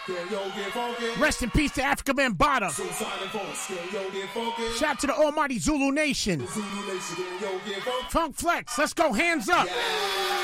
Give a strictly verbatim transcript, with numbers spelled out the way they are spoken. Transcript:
Rest in peace to Africa Bambaataa. Shout out to the almighty Zulu Nation. Funk Flex, let's go, hands up.